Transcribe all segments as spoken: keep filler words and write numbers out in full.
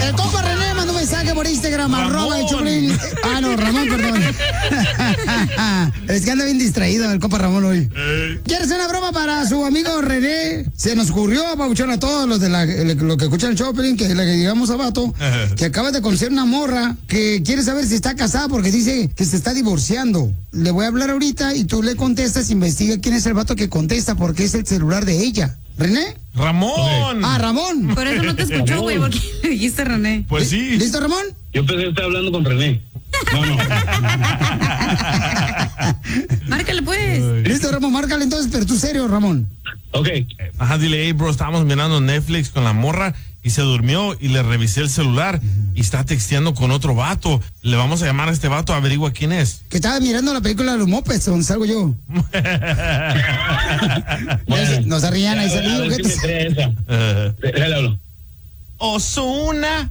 El compa René mandó un mensaje por Instagram, arroba el Choplin. Ah, no, Ramón, perdón. Es que anda bien distraído el compa Ramón hoy. Eh. ¿Quiere hacer una broma para su amigo René? Se nos ocurrió, pabuchón, a todos los de la, lo que escuchan el Choplin, que le digamos a Vato, que acaba de conocer una morra que quiere saber si está casada porque dice que se está divorciando. Le voy a hablar ahorita y tú le contestas, investiga quién es el vato que contesta porque es el celular de ella. ¿René? ¡Ramón! Ah, Ramón. Por eso no te escuchó, güey, porque le dijiste René. Pues sí. ¿Listo, Ramón? Yo pensé que estaba hablando con René. No, no. Márcale, pues. Listo, Ramón, márcale entonces, pero tú serio, Ramón. Ok. Ajá, dile, hey, bro, estábamos mirando Netflix con la morra y se durmió y le revisé el celular y está texteando con otro vato. Le vamos a llamar a este vato, averigua quién es. Que estaba mirando la película de los Mopeds, donde salgo yo. Bueno, no se rían, ahí a ver, salió. a ver si me trae esa. Uh, Déjale hablo. Ozuna.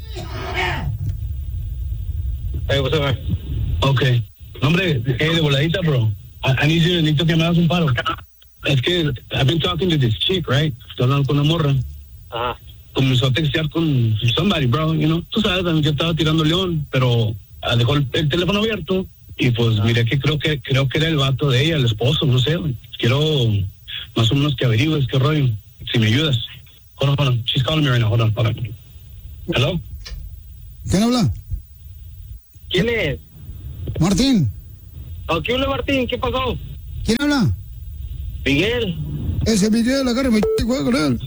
Hey, what's up, man? Ok. No, hombre, hey, de voladita, bro. I, I need you, necesito que me hagas un paro. Es que I've been talking to this chick, right? Estoy hablando con una morra. Ajá. Comenzó a textear con somebody, bro, you know. Tú sabes, yo estaba tirando león, pero uh, dejó el, el teléfono abierto y pues ah. Miré que creo que creo que era el vato de ella, el esposo, no sé. Quiero más o menos que averigües qué rollo, si me ayudas. Hold on, hold on. She's calling me right now. Hold on, hold on. Hello. ¿Quién habla? ¿Quién es? Martín. ¿O qué habla, Martín? ¿Qué pasó? ¿Quién habla? Miguel. Ese Miguel, agárrame, juega con él.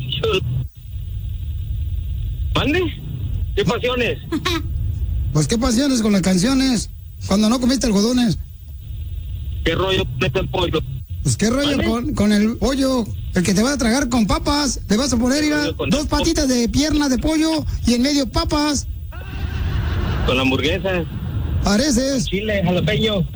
¿Mande? ¿Qué pasiones? Pues qué pasiones con las canciones, cuando no comiste algodones. ¿Qué rollo con el pollo? Pues qué rollo con, con el pollo, el que te vas a tragar con papas, te vas a poner mira, dos patitas de pierna de pollo y en medio papas. Con la hamburguesa. Pareces. Chile, jalapeño.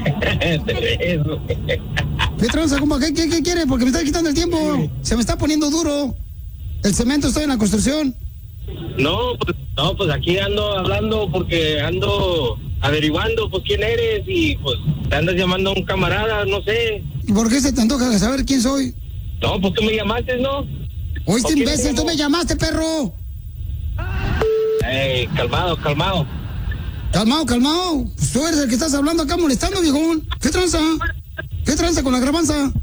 ¿Qué tranza, compa? ¿Qué, qué, ¿Qué quiere? Porque me está quitando el tiempo. Se me está poniendo duro. El cemento, estoy en la construcción. No, pues, no, pues aquí ando hablando porque ando averiguando, pues, quién eres y, pues, te andas llamando a un camarada, no sé. ¿Y por qué se te antoja saber quién soy? No, pues tú me llamaste, ¿no? Oíste, imbécil, tú me llamaste, perro. Ey, calmado, calmado. Calmado, calmado. Pues tú eres el que estás hablando acá molestando, viejón. ¿Qué tranza? ¿Qué tranza con la grabanza?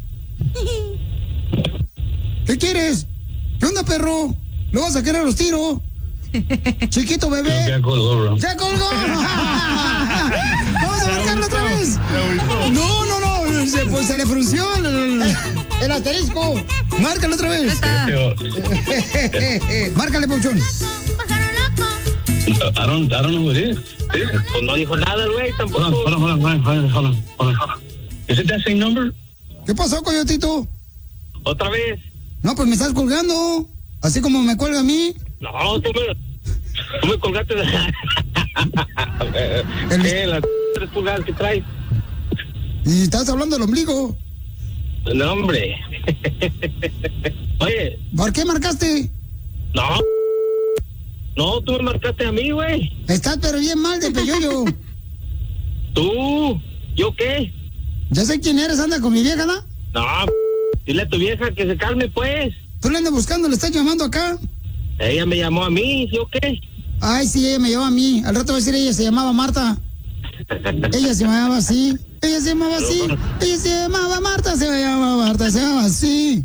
¿Qué quieres? ¿Qué onda, perro? ¿Lo vas a querer a los tiros? Chiquito bebé. Ya colgó, bro. ¡Ya colgó! ¡Vamos a marcarlo otra vez! No, no, no. Se, pues, se le frunció el, el asterisco. Márcalo otra vez. Márcale, Pauchón. I don't, I don't know who it is. Pues no dijo nada, güey, tampoco. Hold on, hold on, hold on, hold on, hold on, hold on. Is it that same number? ¿Qué pasó, coyotito? ¿Otra vez? No, pues me estás colgando. Así como me cuelga a mí. No, tú me, tú me colgaste de... El... ¿Qué? Las tres pulgadas que traes. Y estás hablando del ombligo. No, hombre. Oye. ¿Por qué marcaste? No. No, tú me marcaste a mí, güey. Estás pero bien mal de peyoyo. ¿Tú? ¿Yo qué? Ya sé quién eres, anda con mi vieja, ¿no? No, dile a tu vieja que se calme, pues. Tú le andas buscando, le estás llamando acá. Ella me llamó a mí, ¿yo qué? Ay, sí, ella me llamó a mí. Al rato va a decir ella se llamaba Marta. Ella se llamaba así. Ella se llamaba así. Ella se llamaba Marta, se llamaba Marta, se llamaba así.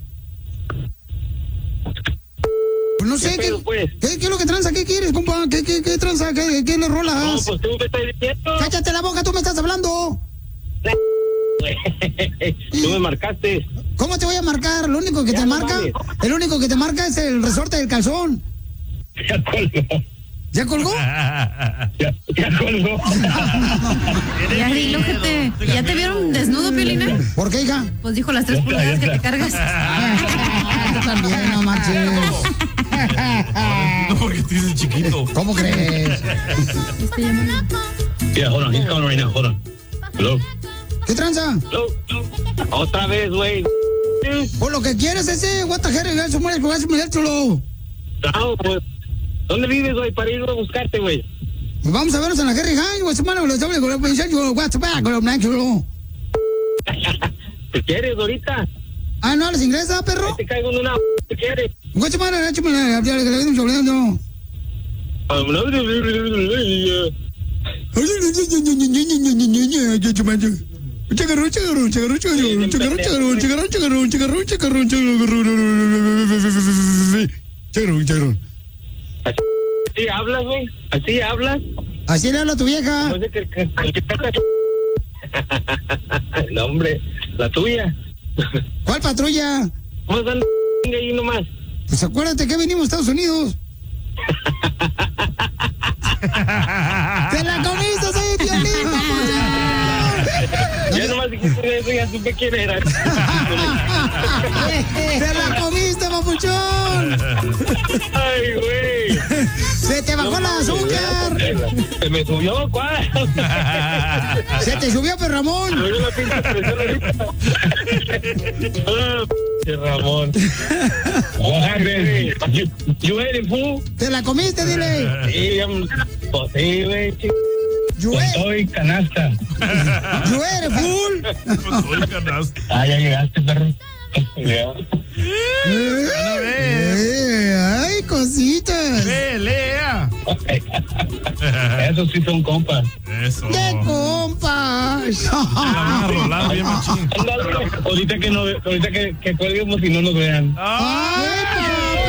Pues no sé, ¿qué, pedo, pues? ¿qué, ¿qué es lo que tranza? ¿Qué quieres, compa? ¿Qué, qué, qué tranza? ¿Qué, qué le rolas? No, pues tú me estás diciendo. Cállate la boca, tú me estás hablando. Tú me marcaste. ¿Cómo te voy a marcar? Lo único que ya te no marca, mames. el único que te marca es el resorte del calzón. Ya colgó. ¿Ya colgó? Ya, ya colgó. Ya dilo que te... ¿Ya te vieron desnudo, Piolina? ¿Por qué, hija? Pues dijo las tres pulgadas que te cargas. Tú también, no manches. No, porque te dices chiquito. ¿Cómo crees? Yeah, hold on. He's calling right now. Hold on. Hello. ¿Qué tranza? No, no. Otra vez, güey. Por lo que quieres ese, what the hell, eso muere, eso muere, chulo. No, pues. ¿Dónde vives, güey? Para ir a buscarte, güey. Pues vamos a vernos en la Harry High, güey, semana, los hombres, con los pensados, WhatsApp, con los blancos, chulo. ¿Te quieres ahorita? Ah, ¿no hablas inglés, ah, perro? Ahí te caigo en una... ¿Te quieres? Güey, semana, échame la, la, la, la, la, Chacarrón, chacarrón, chacarrón, chacarrón, chacarrón, chacarrón, chacarrón, chacarrón, chacarrón, chacarrón, chacarrón, chacarrón. ¿Así hablas, güey? ¿Así hablas? Así le habla tu vieja. No sé qué... qué- qué- No, hombre, la tuya. ¿Cuál patrulla? ¿Cómo están ahí nomás? Pues acuérdate que venimos a Estados Unidos. ¡Te la comiste, soy Piolín, papuchón! Ya nomás dijiste eso, ya supe quién era. ¡Te la comiste, papuchón! Ay, güey. ¡Se te bajó el azúcar! Se me subió, ¿cuál? ¡Se te subió, pero Ramón! Me dio la pinche presión ahorita. Ah, p- Ramón. Oye, you, you ate it, fool? ¡Te la comiste, dile! Sí, I'm- pues sí, güey, chico. ¡Yo Con todo y canasta. eres full! Soy canasta. Ah, ya llegaste, perro. Ya. Eh, ¡Ay, cositas! Pelea. Esos sí son compas. Eso. ¡Qué compas! La vamos a rolar bien machín. Ándale, ahorita que, no, ahorita que, que cuelguemos y no nos vean. ¡Ay, papi!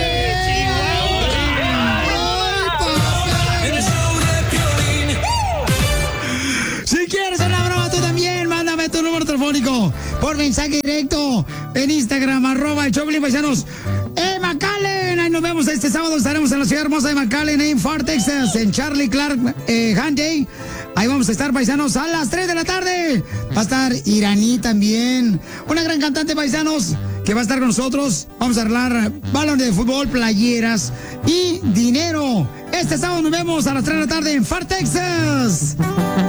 Si quieres una broma tú también, mándame tu número telefónico por mensaje directo en Instagram, arroba el Choplin, paisanos. ¡Eh, McAllen! Ahí nos vemos este sábado. Estaremos en la ciudad hermosa de McAllen, en Fort Texas, en Charlie Clark eh, Hand Day. Ahí vamos a estar, paisanos, a las tres de la tarde. Va a estar Iraní también, una gran cantante, paisanos, que va a estar con nosotros. Vamos a arreglar balones de fútbol, playeras y dinero. Este sábado nos vemos a las tres de la tarde en Fort Texas.